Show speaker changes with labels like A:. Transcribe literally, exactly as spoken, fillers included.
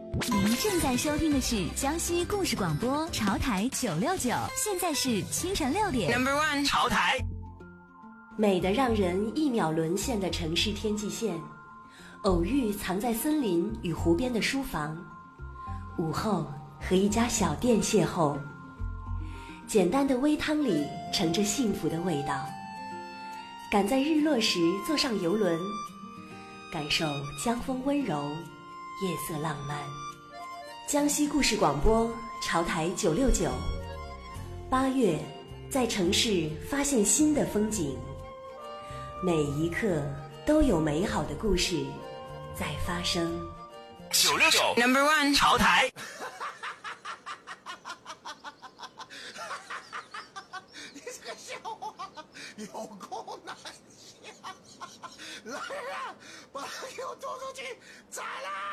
A: 您正在收听的是江西故事广播潮台九六九，现在是清晨六点。
B: Number one， 潮台。
C: 美得让人一秒沦陷的城市天际线，偶遇藏在森林与湖边的书房，午后和一家小店邂逅，简单的微汤里盛着幸福的味道。赶在日落时坐上游轮，感受江风温柔，夜色浪漫。江西故事广播潮台九六九，八月在城市发现新的风景，每一刻都有美好的故事在发生。
B: 九六九 Number one， 潮台。
D: 你这个笑话有够难笑！来呀，把油拖出去，宰啦！